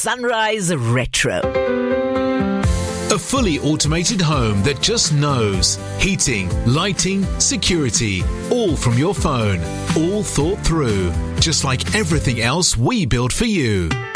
Sunrise Retro. A fully automated home that just knows. Heating, lighting, security, all from your phone. All thought through. Just like everything else we built for you.